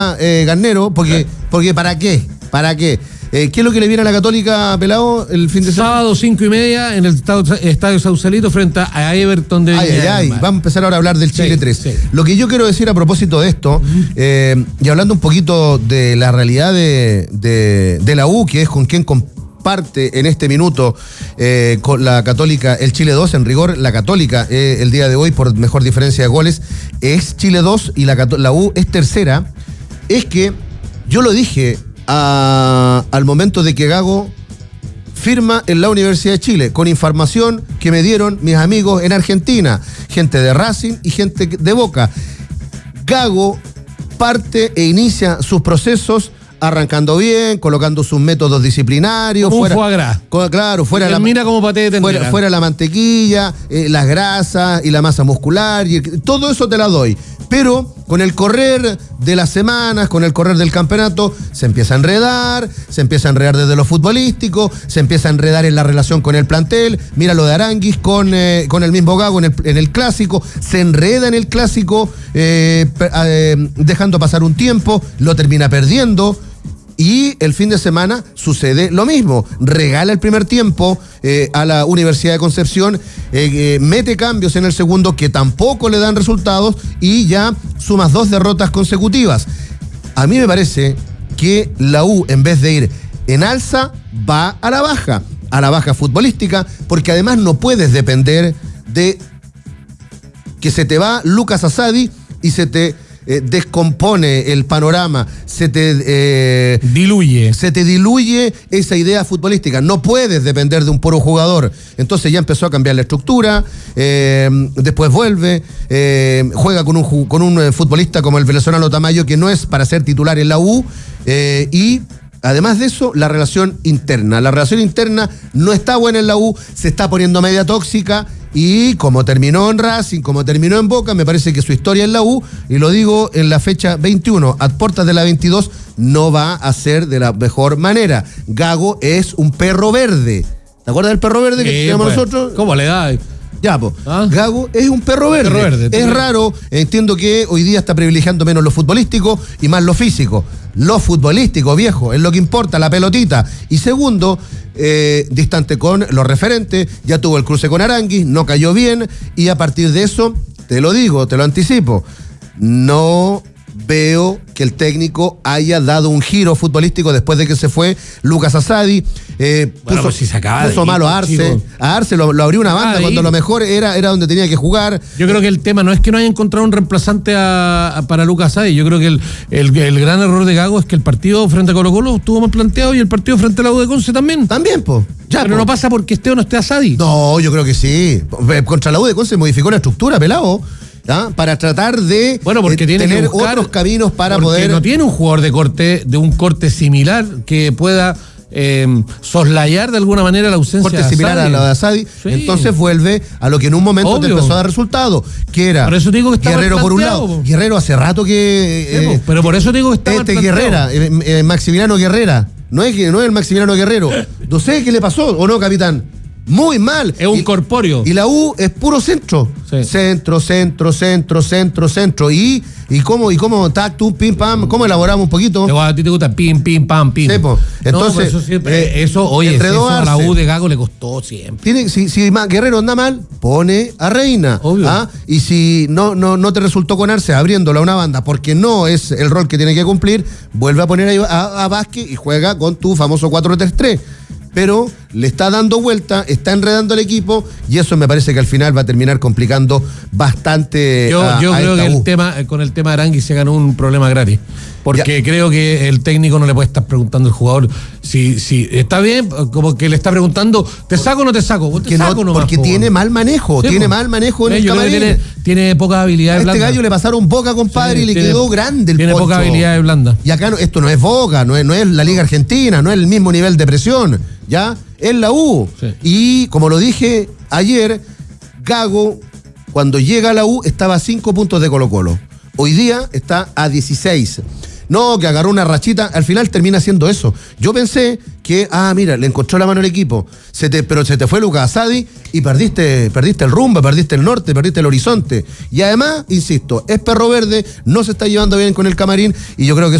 Garnero, porque ¿para qué? ¿Para qué? ¿Qué es lo que le viene a la Católica, Pelado, el fin de semana? Sábado 5:30 en el Estadio Sausalito frente a Everton de Ay. Vamos a empezar ahora a hablar del Chile 3. Sí. Lo que yo quiero decir a propósito de esto, y hablando un poquito de la realidad de la U, que es con quien comparte en este minuto con la Católica el Chile 2, en rigor la Católica el día de hoy por mejor diferencia de goles es Chile 2 y la U es tercera, es que yo lo dije al momento de que Gago firma en la Universidad de Chile, con información que me dieron mis amigos en Argentina, gente de Racing y gente de Boca. Gago parte e inicia sus procesos arrancando bien, colocando sus métodos disciplinarios. Como fuera, un foie gras. Claro, fuera la, mira como paté de fuera la mantequilla, las grasas y la masa muscular, y todo eso te la doy. Pero con el correr de las semanas, con el correr del campeonato, se empieza a enredar desde lo futbolístico, se empieza a enredar en la relación con el plantel. Mira lo de Aranguis con el mismo Gago en el clásico, se enreda en el clásico, dejando pasar un tiempo, lo termina perdiendo. Y el fin de semana sucede lo mismo. Regala el primer tiempo a la Universidad de Concepción, mete cambios en el segundo que tampoco le dan resultados y ya sumas 2 derrotas consecutivas. A mí me parece que la U, en vez de ir en alza, va a la baja futbolística, porque además no puedes depender de que se te va Lucas Asadi y se te descompone el panorama, se te diluye esa idea futbolística. No puedes depender de un puro jugador. Entonces ya empezó a cambiar la estructura, después vuelve, juega con un futbolista como el venezolano Tamayo, que no es para ser titular en la U, y además de eso, la relación interna no está buena en la U, se está poniendo media tóxica. Y como terminó en Racing, como terminó en Boca, me parece que su historia en la U, y lo digo en la fecha 21, a puertas de la 22, no va a ser de la mejor manera. Gago es un perro verde. ¿Te acuerdas del perro verde que teníamos nosotros? ¿Cómo le da? Ya, pues. Gago es un perro verde. Es raro, entiendo que hoy día está privilegiando menos lo futbolístico y más lo físico. Lo futbolístico, viejo, es lo que importa, la pelotita. Y segundo, distante con los referentes, ya tuvo el cruce con Aranguis, no cayó bien, y a partir de eso, te lo digo, te lo anticipo, no veo que el técnico haya dado un giro futbolístico después de que se fue Lucas Asadi. Puso malo a Arce. A Arce lo abrió una banda cuando lo mejor era donde tenía que jugar. Yo creo que el tema no es que no haya encontrado un reemplazante para Lucas Asadi. Yo creo que el gran error de Gago es que el partido frente a Colo-Colo estuvo mal planteado y el partido frente a la U de Conce también. También, po. Pero no pasa porque esté o no esté Asadi. No, yo creo que sí. Contra la U de Conce modificó la estructura, pelado. Para tratar de tener otros caminos para poder. No tiene un jugador de un corte similar que pueda soslayar de alguna manera la ausencia corte similar a la de Asadi. Sí. Entonces vuelve a lo que en un momento te empezó a dar resultado, que era por eso digo que está Guerrero por un lado. Guerrero hace rato que pero por eso digo que está Guerrera, Maximiliano Guerrera. No es el Maximiliano Guerrero. No sé qué le pasó, ¿o no, capitán? Muy mal. Es un corpóreo. Y la U es puro centro. Sí. Centro. ¿Y cómo tactum, pim, pam? ¿Cómo elaboramos un poquito? A ti te gusta pim, pim. Sí, pues. Entonces, eso a la U de Gago le costó siempre. Si Guerrero anda mal, pone a Reina. Obvio. Y si no te resultó con Arce abriéndola a una banda porque no es el rol que tiene que cumplir, vuelve a poner ahí a Vázquez y juega con tu famoso 4-3-3. Pero le está dando vuelta, está enredando al equipo, y eso me parece que al final va a terminar complicando bastante. Yo creo que con el tema de Aranguis se ganó un problema gratis. Porque creo que el técnico no le puede estar preguntando al jugador si está bien, como que le está preguntando, ¿te saco o no te saco? Porque tiene mal manejo, mal manejo en el camarín. Tiene poca habilidad de blanda. A este gallo le pasaron Boca, compadre, y le quedó grande el Tiene poncho. poca habilidad de blanda. Y acá esto no es Boca, no es la Liga Argentina, no es el mismo nivel de presión, ¿ya? Es la U. Sí. Y como lo dije ayer, Gago, cuando llega a la U, estaba a 5 puntos de Colo-Colo. Hoy día está a 16. no, que agarró una rachita, al final termina siendo eso. Yo pensé que, mira, le encontró la mano al equipo, pero se te fue Lucas Asadi y perdiste el rumbo, perdiste el norte, perdiste el horizonte. Y además, insisto, es perro verde, no se está llevando bien con el camarín y yo creo que